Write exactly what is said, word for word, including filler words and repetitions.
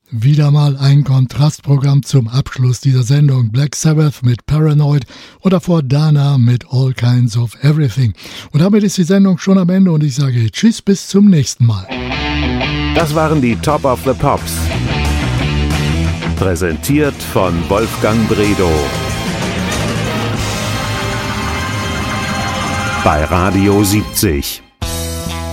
Wieder mal ein Kontrastprogramm zum Abschluss dieser Sendung. Black Sabbath mit Paranoid und davor Dana mit All Kinds of Everything. Und damit ist die Sendung schon am Ende und ich sage Tschüss, bis zum nächsten Mal. Das waren die Top of the Pops. Präsentiert von Wolfgang Bredow. Bei Radio siebzig.